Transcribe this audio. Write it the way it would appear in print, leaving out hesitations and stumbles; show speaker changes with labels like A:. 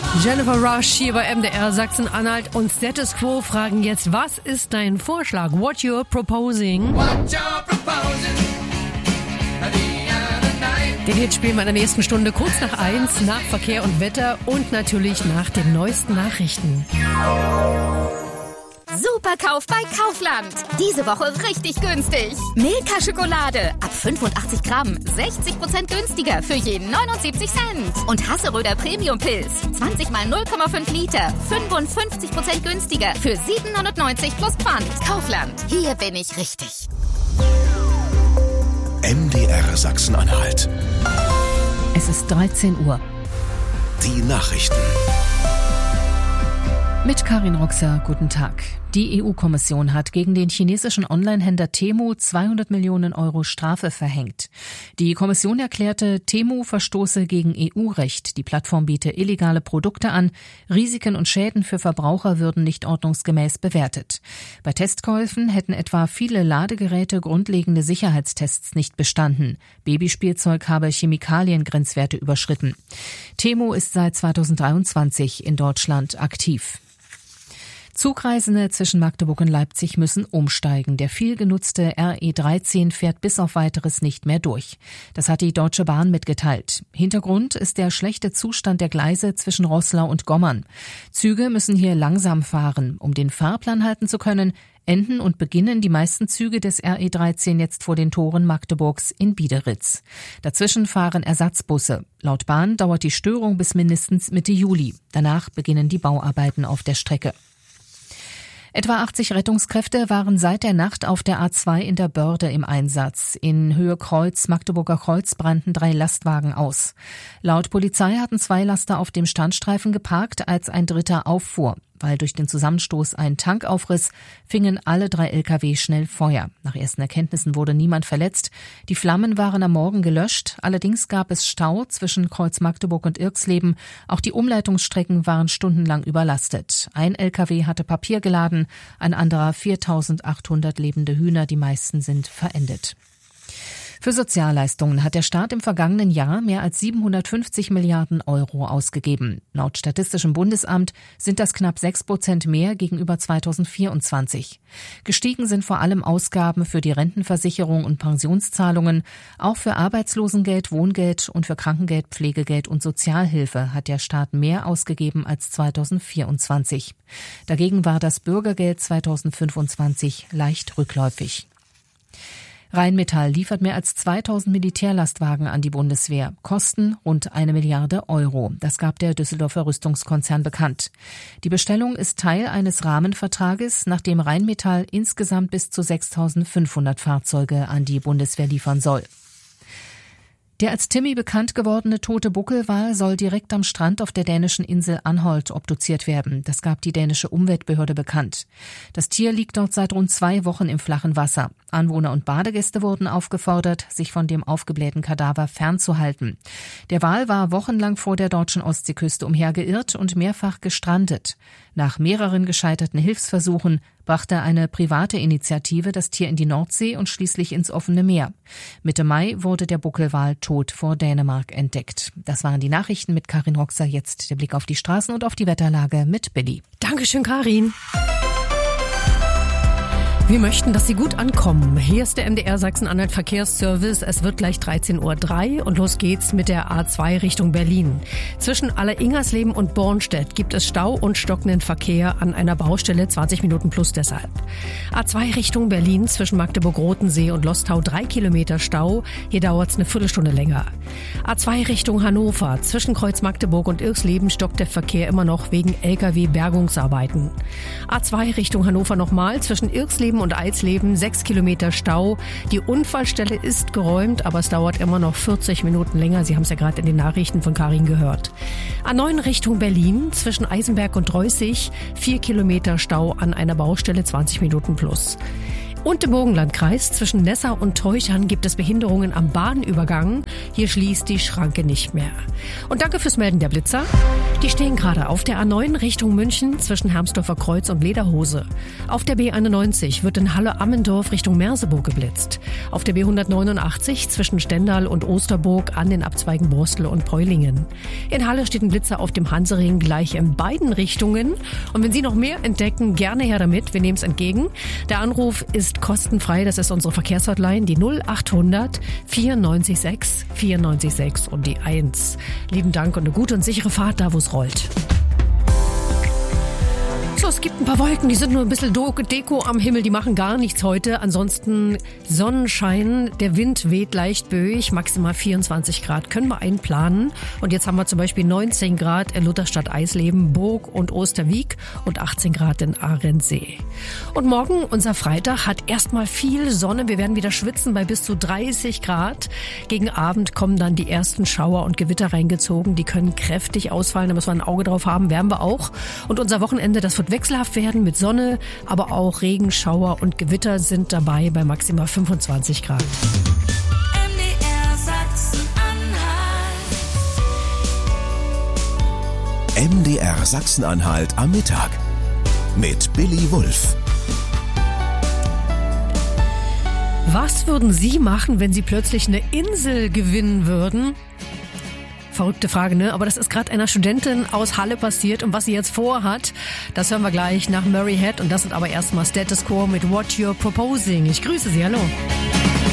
A: Jennifer Rush hier bei MDR Sachsen-Anhalt und Status Quo fragen jetzt, was ist dein Vorschlag? What you're proposing? Den Hit spielen wir in der nächsten Stunde kurz nach 1, nach Verkehr und Wetter und natürlich nach den neuesten Nachrichten.
B: Superkauf bei Kaufland. Diese Woche richtig günstig. Milka-Schokolade ab 85 Gramm, 60% günstiger für jeden 79 Cent. Und Hasseröder Premium-Pilz, 20 mal 0,5 Liter, 55% günstiger für 7,90 plus Pfand. Kaufland, hier bin ich richtig.
C: MDR Sachsen-Anhalt.
A: Es ist 13 Uhr.
C: Die Nachrichten.
A: Mit Karin Roxer, guten Tag. Die EU-Kommission hat gegen den chinesischen Onlinehändler Temu 200 Millionen Euro Strafe verhängt. Die Kommission erklärte, Temu verstoße gegen EU-Recht. Die Plattform biete illegale Produkte an. Risiken und Schäden für Verbraucher würden nicht ordnungsgemäß bewertet. Bei Testkäufen hätten etwa viele Ladegeräte grundlegende Sicherheitstests nicht bestanden. Babyspielzeug habe Chemikaliengrenzwerte überschritten. Temu ist seit 2023 in Deutschland aktiv. Zugreisende zwischen Magdeburg und Leipzig müssen umsteigen. Der viel genutzte RE13 fährt bis auf Weiteres nicht mehr durch. Das hat die Deutsche Bahn mitgeteilt. Hintergrund ist der schlechte Zustand der Gleise zwischen Roßlau und Gommern. Züge müssen hier langsam fahren. Um den Fahrplan halten zu können, enden und beginnen die meisten Züge des RE13 jetzt vor den Toren Magdeburgs in Biederitz. Dazwischen fahren Ersatzbusse. Laut Bahn dauert die Störung bis mindestens Mitte Juli. Danach beginnen die Bauarbeiten auf der Strecke. Etwa 80 Rettungskräfte waren seit der Nacht auf der A2 in der Börde im Einsatz. In Höhe Kreuz, Magdeburger Kreuz brannten 3 Lastwagen aus. Laut Polizei hatten 2 Laster auf dem Standstreifen geparkt, als ein dritter auffuhr. Weil durch den Zusammenstoß ein Tank aufriss, fingen alle 3 Lkw schnell Feuer. Nach ersten Erkenntnissen wurde niemand verletzt. Die Flammen waren am Morgen gelöscht. Allerdings gab es Stau zwischen Kreuz Magdeburg und Irxleben. Auch die Umleitungsstrecken waren stundenlang überlastet. Ein Lkw hatte Papier geladen, ein anderer 4.800 lebende Hühner. Die meisten sind verendet. Für Sozialleistungen hat der Staat im vergangenen Jahr mehr als 750 Milliarden Euro ausgegeben. Laut Statistischem Bundesamt sind das knapp 6% mehr gegenüber 2024. Gestiegen sind vor allem Ausgaben für die Rentenversicherung und Pensionszahlungen. Auch für Arbeitslosengeld, Wohngeld und für Krankengeld, Pflegegeld und Sozialhilfe hat der Staat mehr ausgegeben als 2024. Dagegen war das Bürgergeld 2025 leicht rückläufig. Rheinmetall liefert mehr als 2000 Militärlastwagen an die Bundeswehr. Kosten rund 1 Milliarde Euro. Das gab der Düsseldorfer Rüstungskonzern bekannt. Die Bestellung ist Teil eines Rahmenvertrages, nach dem Rheinmetall insgesamt bis zu 6.500 Fahrzeuge an die Bundeswehr liefern soll. Der als Timmy bekannt gewordene tote Buckelwal soll direkt am Strand auf der dänischen Insel Anholt obduziert werden. Das gab die dänische Umweltbehörde bekannt. Das Tier liegt dort seit rund 2 Wochen im flachen Wasser. Anwohner und Badegäste wurden aufgefordert, sich von dem aufgeblähten Kadaver fernzuhalten. Der Wal war wochenlang vor der deutschen Ostseeküste umhergeirrt und mehrfach gestrandet. Nach mehreren gescheiterten Hilfsversuchen brachte eine private Initiative das Tier in die Nordsee und schließlich ins offene Meer. Mitte Mai wurde der Buckelwal tot vor Dänemark entdeckt. Das waren die Nachrichten mit Karin Roxer. Jetzt der Blick auf die Straßen und auf die Wetterlage mit Billy. Dankeschön, Karin. Wir möchten, dass Sie gut ankommen. Hier ist der MDR Sachsen-Anhalt Verkehrsservice. Es wird gleich 13.03 Uhr und los geht's mit der A2 Richtung Berlin. Zwischen Alleringersleben und Bornstedt gibt es Stau und stockenden Verkehr an einer Baustelle, 20 Minuten plus deshalb. A2 Richtung Berlin zwischen Magdeburg-Rotensee und Lostau 3 Kilometer Stau. Hier dauert's eine Viertelstunde länger. A2 Richtung Hannover zwischen Kreuz Magdeburg und Irxleben stockt der Verkehr immer noch wegen Lkw-Bergungsarbeiten. A2 Richtung Hannover nochmal zwischen Irxleben und Eisleben 6 Kilometer Stau. Die Unfallstelle ist geräumt, aber es dauert immer noch 40 Minuten länger. Sie haben es ja gerade in den Nachrichten von Karin gehört. A9 Richtung Berlin zwischen Eisenberg und Reußig 4 Kilometer Stau an einer Baustelle, 20 Minuten plus.
D: Und im Burgenlandkreis zwischen Nessa und Teuchern gibt es Behinderungen am Bahnübergang. Hier schließt die Schranke nicht mehr. Und danke fürs Melden der Blitzer. Die stehen gerade auf der A9 Richtung München zwischen Hermsdorfer Kreuz und Lederhose. Auf der B91 wird in Halle-Ammendorf Richtung Merseburg geblitzt. Auf der B189 zwischen Stendal und Osterburg an den Abzweigen Borstel und Peulingen. In Halle steht ein Blitzer auf dem Hansering gleich in beiden Richtungen. Und wenn Sie noch mehr entdecken, gerne her damit. Wir nehmen es entgegen. Der Anruf ist kostenfrei. Das ist unsere Verkehrshotline, die 0800 94 6 und die 1. Lieben Dank und eine gute und sichere Fahrt da, wo es rollt. So, es gibt ein paar Wolken, die sind nur ein bisschen Deko am Himmel, die machen gar nichts heute. Ansonsten Sonnenschein, der Wind weht leicht böig, maximal 24 Grad können wir einplanen. Und jetzt haben wir zum Beispiel 19 Grad in Lutherstadt Eisleben, Burg und Osterwieck und 18 Grad in Ahrensee. Und morgen, unser Freitag, hat erstmal viel Sonne. Wir werden wieder schwitzen bei bis zu 30 Grad. Gegen Abend kommen dann die ersten Schauer und Gewitter reingezogen. Die können kräftig ausfallen, da müssen wir ein Auge drauf haben, werden wir auch. Und unser Wochenende, das wird wechselhaft werden mit Sonne, aber auch Regen, Schauer und Gewitter sind dabei bei maximal 25 Grad.
C: MDR Sachsen-Anhalt am Mittag mit Billy Wulff.
D: Was würden Sie machen, wenn Sie plötzlich eine Insel gewinnen würden? Verrückte Frage, ne? Aber das ist gerade einer Studentin aus Halle passiert und was sie jetzt vorhat, das hören wir gleich nach Murray Head und das sind aber erstmal Status Quo mit What You're Proposing. Ich grüße Sie, hallo.